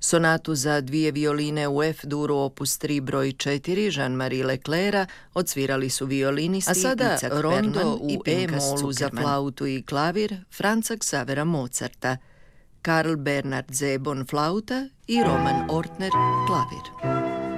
Sonatu za dvije violine u F-duru opus 3 broj 4 Jean-Marie Leclerca odsvirali su violinisti, a sada rondo u E-molu za flautu i klavir Franza Xavera Mozarta, Karl Bernhard Zebon flauta i Roman Ortner klavir.